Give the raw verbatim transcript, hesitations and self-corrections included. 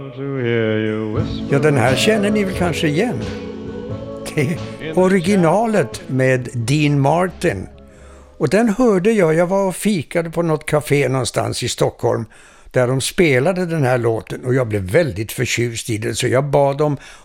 Ja, den här känner ni väl kanske igen. Det är originalet med Dean Martin. Och den hörde jag, jag var och fikade på något café någonstans i Stockholm där de spelade den här låten och jag blev väldigt förtjust i den, så jag bad dem